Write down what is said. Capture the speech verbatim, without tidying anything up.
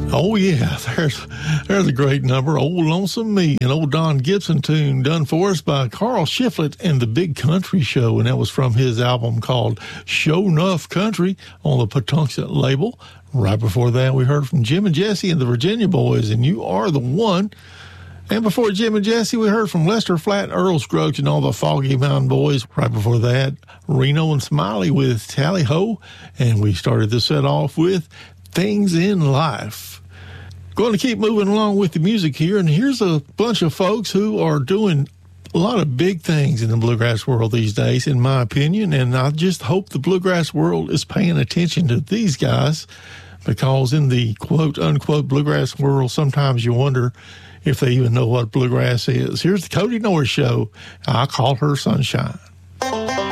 Oh, yeah, there's there's a great number, Old Lonesome Me, an old Don Gibson tune done for us by Carl Shiflett and the Big Country Show, and that was from his album called Show Nuff Country on the Patuxent label. Right before that, we heard from Jim and Jesse and the Virginia Boys, and You Are the One. And before Jim and Jesse, we heard from Lester Flatt and Earl Scruggs and all the Foggy Mountain Boys. Right before that, Reno and Smiley with Tally Ho, and we started the set off with Things in Life. Going to keep moving along with the music here, and here's a bunch of folks who are doing a lot of big things in the bluegrass world these days, in my opinion, and I just hope the bluegrass world is paying attention to these guys, because in the quote-unquote bluegrass world, sometimes you wonder if they even know what bluegrass is. Here's the Cody Norris Show. I Call Her Sunshine.